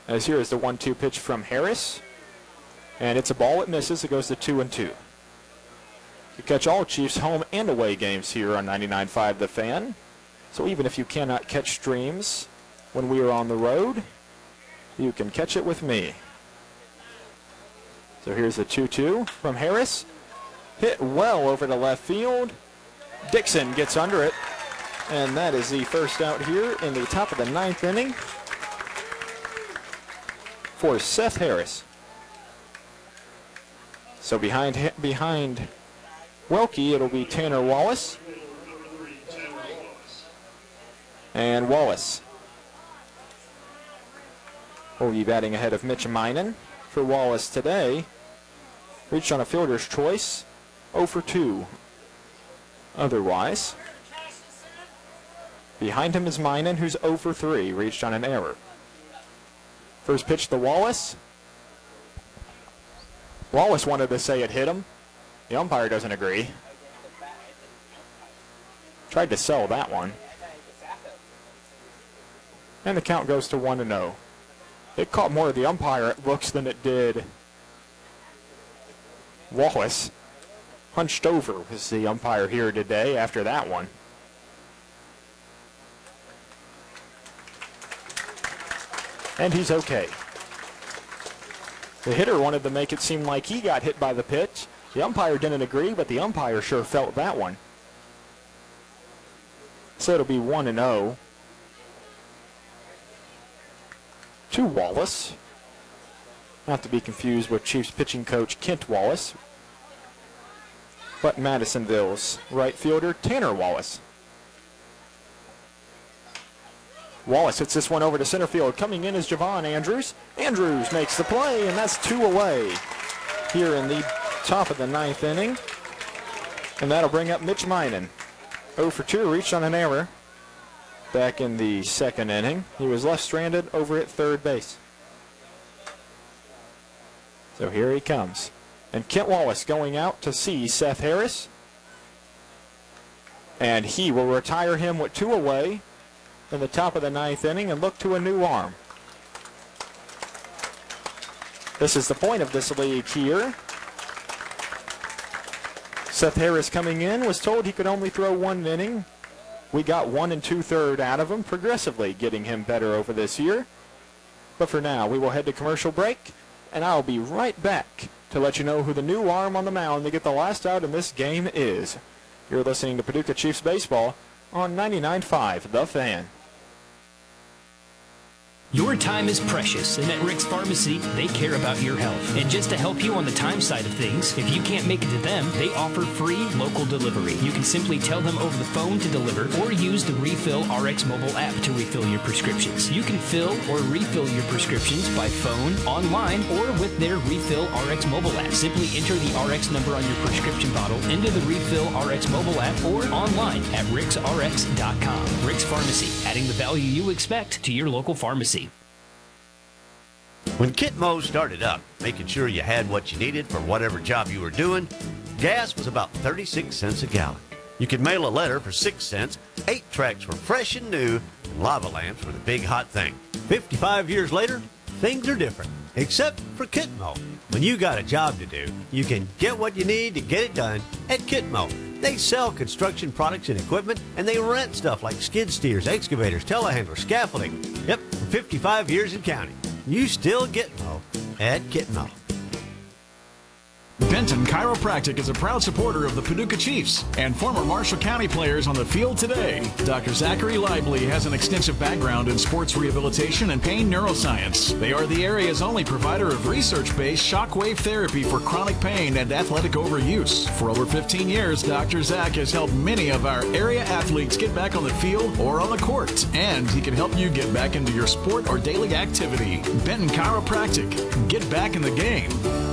As here is the 1-2 pitch from Harris. And it's a ball. It misses. It goes to 2-2. You catch all Chiefs home and away games here on 99.5 The Fan. So even if you cannot catch streams when we are on the road, you can catch it with me. So here's the 2-2 from Harris. Hit well over to left field. Dixon gets under it. And that is the first out here in the top of the 9th inning for Seth Harris. So behind Welke, it'll be Tanner Wallace. And Wallace will be batting ahead of Mitch Minen. For Wallace today, reached on a fielder's choice, 0 for 2. Otherwise, behind him is Minen, who's 0 for 3, reached on an error. First pitch to Wallace. Wallace wanted to say it hit him. The umpire doesn't agree. Tried to sell that one. And the count goes to 1-0. It caught more of the umpire, it looks, than it did Wallace. Hunched over was the umpire here today after that one. And he's okay. The hitter wanted to make it seem like he got hit by the pitch. The umpire didn't agree, but the umpire sure felt that one. So it'll be 1-0 to Wallace. Not to be confused with Chiefs pitching coach Kent Wallace, but Madisonville's right fielder Tanner Wallace. Wallace hits this one over to center field. Coming in is Javon Andrews. Andrews makes the play, and that's 2 away here in the top of the 9th inning. And that'll bring up Mitch Minen. 0 for 2, reached on an error back in the 2nd inning. He was left stranded over at third base. So here he comes. And Kent Wallace going out to see Seth Harris. And he will retire him with 2 away in the top of the 9th inning and look to a new arm. This is the point of this league here. Seth Harris coming in was told he could only throw 1 inning. We got 1 2/3 out of him, progressively getting him better over this year. But for now, we will head to commercial break, and I'll be right back to let you know who the new arm on the mound to get the last out in this game is. You're listening to Paducah Chiefs Baseball on 99.5 The Fan. Your time is precious, and at Rick's Pharmacy, they care about your health. And just to help you on the time side of things, if you can't make it to them, they offer free local delivery. You can simply tell them over the phone to deliver or use the Refill RX mobile app to refill your prescriptions. You can fill or refill your prescriptions by phone, online, or with their Refill RX mobile app. Simply enter the RX number on your prescription bottle into the Refill RX mobile app or online at ricksrx.com. Rick's Pharmacy, adding the value you expect to your local pharmacy. When Kit Mo started up, making sure you had what you needed for whatever job you were doing, gas was about 36 cents a gallon. You could mail a letter for 6 cents, 8 tracks were fresh and new, and lava lamps were the big hot thing. 55 years later, things are different, except for Kit Mo. When you got a job to do, you can get what you need to get it done at Kit Mo. They sell construction products and equipment, and they rent stuff like skid steers, excavators, telehandlers, scaffolding. Yep, for 55 years and counting. You still get Mo at Kit Mo. Benton Chiropractic is a proud supporter of the Paducah Chiefs and former Marshall County players on the field today. Dr. Zachary Lively has an extensive background in sports rehabilitation and pain neuroscience. They are the area's only provider of research-based shockwave therapy for chronic pain and athletic overuse. For over 15 years, Dr. Zach has helped many of our area athletes get back on the field or on the court, and he can help you get back into your sport or daily activity. Benton Chiropractic. Get back in the game.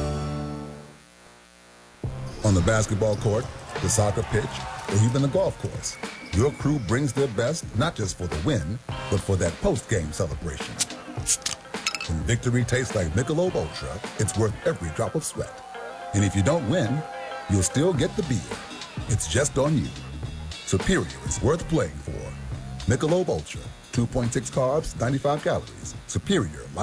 On the basketball court, the soccer pitch, or even the golf course, your crew brings their best not just for the win, but for that post-game celebration. When victory tastes like Michelob Ultra, it's worth every drop of sweat. And if you don't win, you'll still get the beer. It's just on you. Superior is worth playing for. Michelob Ultra, 2.6 carbs, 95 calories. Superior.